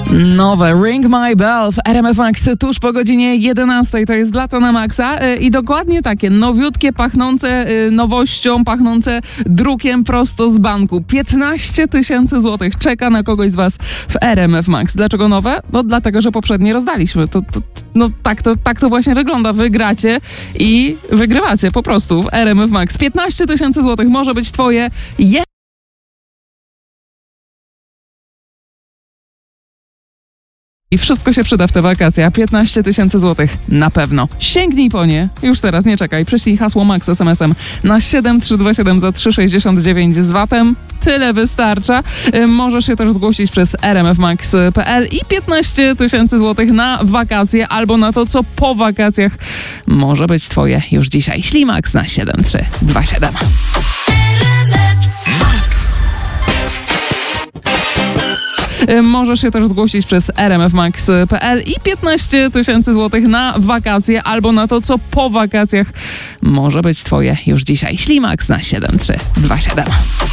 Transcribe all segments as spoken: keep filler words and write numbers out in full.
Nowe Ring My Bell w R M F Max tuż po godzinie jedenastej. To jest Lato na Maxa i dokładnie takie nowiutkie, pachnące nowością, pachnące drukiem prosto z banku. piętnaście tysięcy złotych czeka na kogoś z was w R M F Max. Dlaczego nowe? No dlatego, że poprzednie rozdaliśmy. To, to, no tak to, tak to właśnie wygląda. Wygracie i wygrywacie po prostu w R M F Max. piętnaście tysięcy złotych może być twoje. Je- I wszystko się przyda w te wakacje, a piętnaście tysięcy złotych na pewno. Sięgnij po nie. Już teraz, nie czekaj. Przyślij hasło MAX es em esem na siedem trzy dwa siedem za trzy sześćdziesiąt dziewięć z vatem. Tyle wystarcza. Możesz się też zgłosić przez r m f max kropka p l i piętnaście tysięcy złotych na wakacje albo na to, co po wakacjach może być twoje już dzisiaj. Ślimax na siedem trzy dwa siedem. Możesz się też zgłosić przez r m f max kropka p l i piętnaście tysięcy złotych na wakacje albo na to, co po wakacjach może być twoje już dzisiaj. Ślimax na siedem trzy dwa siedem.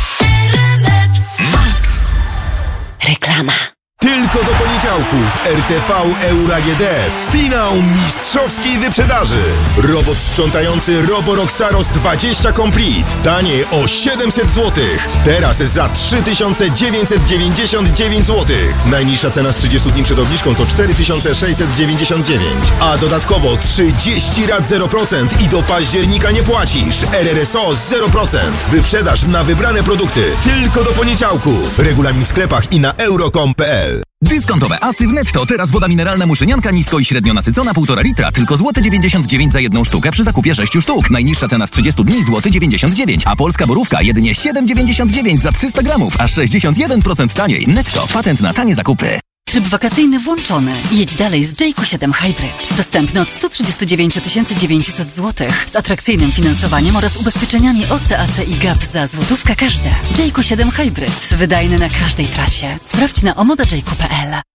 Reklama. Tylko do poniedziałku w R T V Euro A G D finał mistrzowskiej wyprzedaży. Robot sprzątający Roborock Saros dwadzieścia Complete. Taniej o siedemset złotych. Teraz za trzy tysiące dziewięćset dziewięćdziesiąt dziewięć złotych. Najniższa cena z trzydziestu dni przed obniżką to cztery tysiące sześćset dziewięćdziesiąt dziewięć. A dodatkowo trzydzieści rat zero procent i do października nie płacisz. R R S O zero procent. Wyprzedaż na wybrane produkty. Tylko do poniedziałku. Regulamin w sklepach i na euro kropka com kropka p l. Dyskontowe asy w Netto. Teraz woda mineralna Muszynianka nisko i średnio nasycona półtora litra. Tylko złoty dziewięćdziesiąt dziewięć za jedną sztukę przy zakupie sześciu sztuk. Najniższa cena z trzydziestu dni złoty dziewięćdziesiąt dziewięć. A polska borówka jedynie siedem dziewięćdziesiąt dziewięć za trzysta gramów. Aż sześćdziesiąt jeden procent taniej. Netto. Patent na tanie zakupy. Tryb wakacyjny włączony. Jedź dalej z J Q siedem Hybrid. Dostępny od sto trzydzieści dziewięć tysięcy dziewięćset złotych. Z atrakcyjnym finansowaniem oraz ubezpieczeniami O C A C i G A P za złotówkę każde. J Q siedem Hybrid. Wydajny na każdej trasie. Sprawdź na omoda j q kropka p l.